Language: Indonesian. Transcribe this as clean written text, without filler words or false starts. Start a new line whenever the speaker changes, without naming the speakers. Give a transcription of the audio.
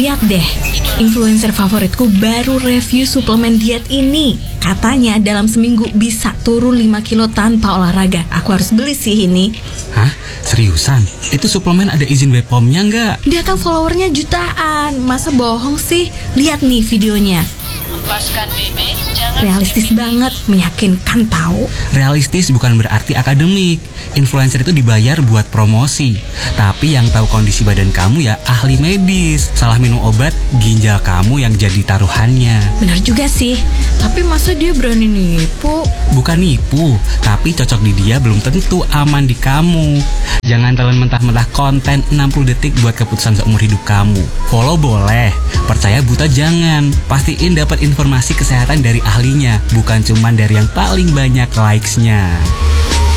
Lihat deh, influencer favoritku baru review suplemen diet ini. Katanya dalam seminggu bisa turun 5 kilo tanpa olahraga. Aku harus beli sih ini.
Hah? Seriusan? Itu suplemen ada izin BPOM-nya nggak?
Dia kan followernya jutaan. Masa bohong sih? Lihat nih videonya. Realistis banget, meyakinkan tahu.
Realistis bukan berarti akademik. Influencer itu dibayar buat promosi. Tapi yang tahu kondisi badan kamu ya ahli medis. Salah minum obat, ginjal kamu yang jadi taruhannya.
Benar juga sih. Tapi masa dia berani nipu?
Bukan nipu, tapi cocok di dia belum tentu aman di kamu. Jangan telan mentah-mentah konten 60 detik buat keputusan seumur hidup kamu. Follow boleh, percaya buta jangan. Pastiin dapat informasi kesehatan dari ahlinya, bukan cuman dari yang paling banyak likes-nya.